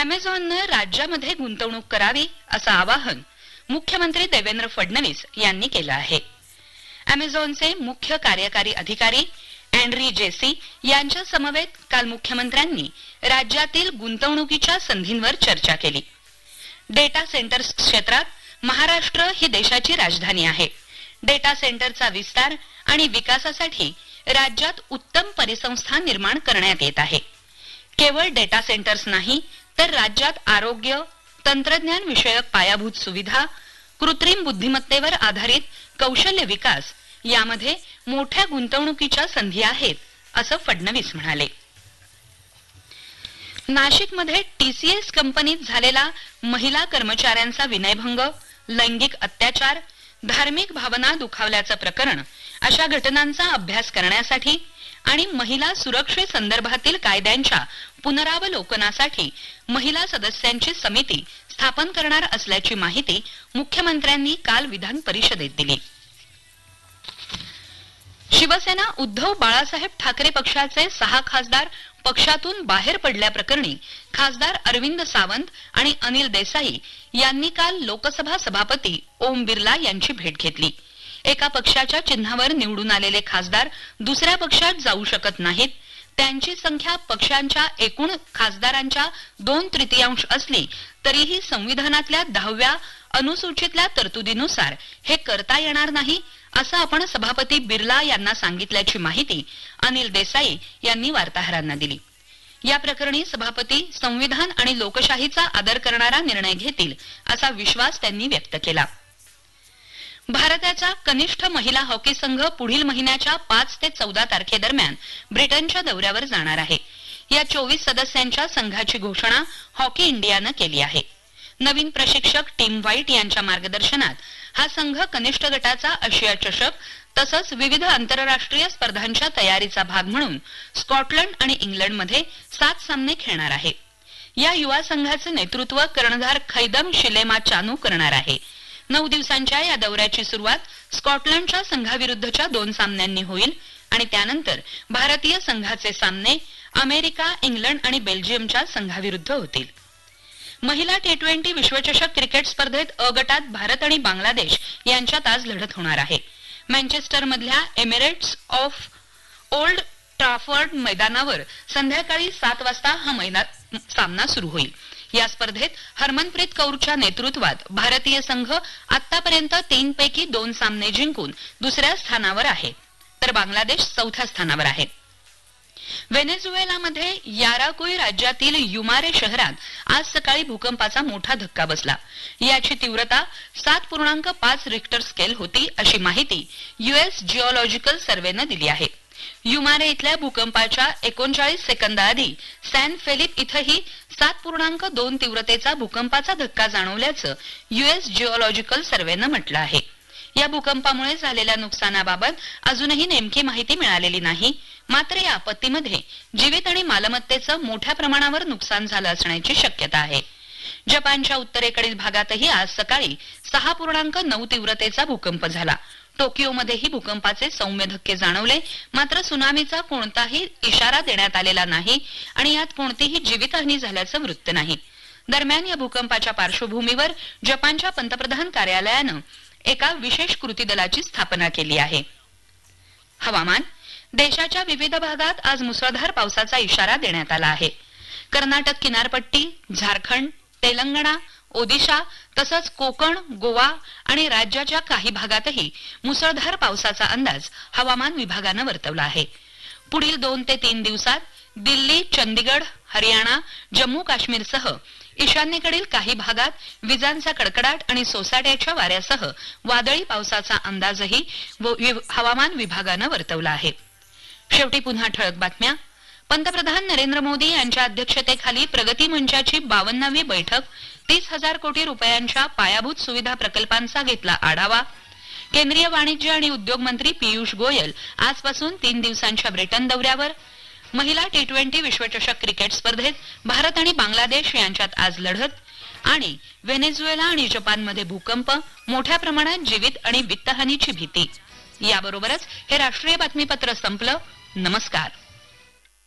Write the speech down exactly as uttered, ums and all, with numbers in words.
अमेझॉनने राज्यामध्ये गुंतवणूक करावी असं आवाहन मुख्यमंत्री देवेंद्र फडणवीस यांनी केलं आहे. अमेझॉनचे मुख्य कार्यकारी अधिकारी अँड्री जेसी यांच्या समवेत काल मुख्यमंत्र्यांनी राज्यातील गुंतवणुकीच्या संधींवर चर्चा केली. डेटा सेंटर्स क्षेत्रात महाराष्ट्र ही देशाची राजधानी आहे. डेटा सेंटरचा विस्तार आणि विकासासाठी राज्यात उत्तम परिसंस्था निर्माण करण्यात येत आहे. केवळ डेटा सेंटर्स नाही तर राज्यात आरोग्य, तंत्रज्ञान विषयक पायाभूत सुविधा, कृत्रिम बुद्धिमत्तेवर आधारित कौशल्य विकास यामध्ये मोठ्या गुंतवणुकीच्या संधी आहेत असं फडणवीस म्हणाले. नाशिकमध्ये टीसीएस कंपनीत झालेला महिला कर्मचाऱ्यांचा विनयभंग, लैंगिक अत्याचार, धार्मिक भावना दुखावल्याचं प्रकरण अशा घटनांचा अभ्यास करण्यासाठी आणि महिला सुरक्षेसंदर्भातील कायद्यांच्या पुनरावलोकनासाठी महिला सदस्यांची समिती स्थापन करणार असल्याची माहिती मुख्यमंत्र्यांनी काल विधान परिषदेत दिली. शिवसेना उद्धव बाळासाहेब ठाकरे पक्षाचे सहा खासदार पक्षातून बाहेर पडल्याप्रकरणी खासदार अरविंद सावंत आणि अनिल देसाई यांनी काल लोकसभा सभापती ओम बिर्ला यांची भेट घेतली. एका पक्षाच्या चिन्हावर निवडून आलेले खासदार दुसऱ्या पक्षात जाऊ शकत नाहीत. त्यांची संख्या पक्षांच्या एकूण खासदारांच्या दोन तृतीयांश असली तरीही संविधानातल्या दहाव्या अनुसूचीतल्या तरतुदीनुसार हे करता येणार नाही असं आपण सभापती बिर्ला यांना सांगितल्याची माहिती अनिल देसाई यांनी वार्ताहरांना दिली. या प्रकरणी सभापती संविधान आणि लोकशाहीचा आदर करणारा निर्णय घेतील असा विश्वास त्यांनी व्यक्त केला. भारताचा कनिष्ठ महिला हॉकी संघ पुढील महिन्याच्या पाच ते चौदा तारखेदरम्यान ब्रिटनच्या दौऱ्यावर जाणार आहे. या चोवीस सदस्यांच्या संघाची घोषणा हॉकी इंडियानं केली आहे. नवीन प्रशिक्षक टीम व्हाईट यांच्या मार्गदर्शनात हा संघ कनिष्ठ गटाचा आशिया चषक तसंच विविध आंतरराष्ट्रीय स्पर्धांच्या तयारीचा भाग म्हणून स्कॉटलंड आणि इंग्लंडमध्ये सात सामने खेळणार आहे. या युवा संघाचे नेतृत्व कर्णधार खैदम शिलेमा चानू करणार आहे. नऊ दिवसांच्या या दौऱ्याची सुरुवात स्कॉटलंडच्या संघाविरुद्धच्या दोन सामन्यांनी होईल आणि त्यानंतर भारतीय संघाचे सामने अमेरिका, इंग्लंड आणि बेल्जियमच्या संघाविरुद्ध होतील. महिला टी ट्वेंटी विश्वचषक क्रिकेट स्पर्धेत अ गटात भारत आणि बांगलादेश यांच्यात आज लढत होणार आहे. मँचेस्टर मधल्या एमिरेट्स ऑफ ओल्ड ट्राफर्ड मैदानावर संध्याकाळी सात वाजता हा मैदान सामना सुरू होईल. या स्पर्धेत हरमनप्रीत कौरच्या नेतृत्वात भारतीय संघ आतापर्यंत तीन पैकी दोन सामने जिंकून दुसऱ्या स्थानावर आहे तर बांगलादेश चौथ्या स्थानावर आहे. व्हेनेझुएलामध्ये याराकुई राज्यातील युमारे शहरात आज सकाळी भूकंपाचा मोठा धक्का बसला. याची तीव्रता सात पूर्णांक पाच रिक्टर स्केल होती अशी माहिती युएस जिओलॉजिकल सर्व्हेनं दिली आहे. युमारे इथल्या भूकंपाच्या एकोणचाळीस सेकंदाआधी सॅन फेलिप इथंही सात पूर्णांक दोन तीव्रतेचा भूकंपाचा धक्का जाणवल्याचं युएस जिओलॉजिकल सर्व्हेनं म्हटलं आहे. या भूकंपामुळे झालेल्या नुकसानाबाबत अजूनही नेमकी माहिती मिळालेली नाही. मात्र या आपत्तीमध्ये जीवित आणि मालमत्तेचं मोठ्या प्रमाणावर नुकसान झालं असण्याची शक्यता आहे. जपानच्या उत्तरेकडील भागातही आज सकाळी सहा पूर्णांक नऊ तीव्रतेचा भूकंप झाला. टोकियोमध्येही भूकंपाचे सौम्य धक्के जाणवले. मात्र सुनामीचा कोणताही इशारा देण्यात आलेला नाही आणि यात कोणतीही जीवितहानी झाल्याचं वृत्त नाही. दरम्यान या भूकंपाच्या पार्श्वभूमीवर जपानच्या पंतप्रधान कार्यालयानं एका विशेष कृती दलाची स्थापना केली आहे. हवामान. देशाच्या विविध भागात आज मुसळधार पावसाचा इशारा देण्यात आला आहे. कर्नाटक किनारपट्टी, झारखंड, तेलंगणा, ओदिशा तसंच कोकण, गोवा आणि राज्याच्या काही भागातही मुसळधार पावसाचा अंदाज हवामान विभागानं वर्तवला आहे. पुढील दोन ते तीन दिवसात दिल्ली, चंदीगड, हरियाणा, जम्मू काश्मीरसह ईशान्येकडील काही भागात विजांचा कडकडाट आणि सोसाट्याच्या वाऱ्यासह वादळी पावसाचा अंदाजही हवामान विभागानं वर्तवला आहे. शेवटी पुन्हा ठळक बातम्या. पंतप्रधान नरेंद्र मोदी यांच्या अध्यक्षतेखाली प्रगती मंचाची बावन्नावी बैठक. तीस हजार कोटी रुपयांच्या पायाभूत सुविधा प्रकल्पांचा घेतला आढावा. केंद्रीय वाणिज्य आणि उद्योग मंत्री पियुष गोयल आजपासून तीन दिवसांच्या ब्रिटन दौऱ्यावर. महिला टी ट्वेंटी विश्वचषक क्रिकेट स्पर्धेत भारत आणि बांगलादेश यांच्यात आज लढत. आणि व्हेनेझुएला आणि जपानमध्ये भूकंप, मोठ्या प्रमाणात जीवित आणि वित्तहानीची भीती. याबरोबरच हे राष्ट्रीय बातमीपत्र संपलं. नमस्कार.